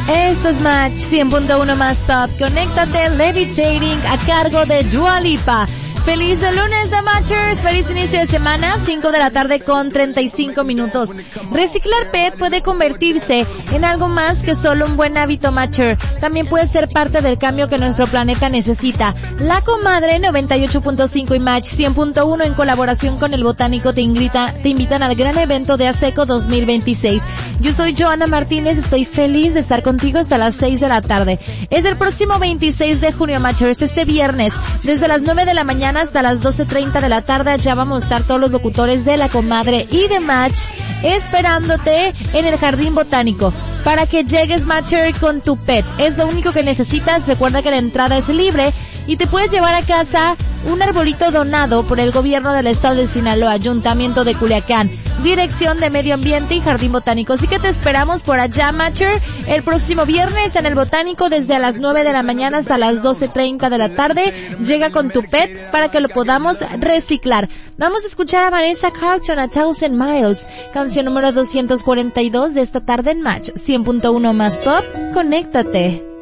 Esto es Match 100.1 más top. Conéctate, Levitating a cargo de Dua Lipa. Feliz lunes de Matchers, feliz inicio de semana, 5 de la tarde con 35 minutos. Reciclar PET puede convertirse en algo más que solo un buen hábito Matcher. También puede ser parte del cambio que nuestro planeta necesita. La Comadre 98.5 y Match 100.1 en colaboración con el Botánico te invitan al gran evento de ASECO 2026. Yo soy Joana Martínez, estoy feliz de estar contigo hasta las 6 de la tarde. Es el próximo 26 de junio Matchers, este viernes, desde las 9 de la mañana hasta las 12:30 de la tarde. Allá vamos a estar todos los locutores de La Comadre y de Match esperándote en el Jardín Botánico para que llegues Matcher con tu pet. Es lo único que necesitas. Recuerda que la entrada es libre y te puedes llevar a casa un arbolito donado por el gobierno del estado de Sinaloa, Ayuntamiento de Culiacán, Dirección de Medio Ambiente y Jardín Botánico. Así que te esperamos por allá, Matcher, el próximo viernes en el Botánico desde las 9 de la mañana hasta las 12:30 de la tarde. Llega con tu pet para que lo podamos reciclar. Vamos a escuchar a Vanessa Carlton, a Thousand Miles, canción número 242 de esta tarde en Match 100.1 más top. Conéctate.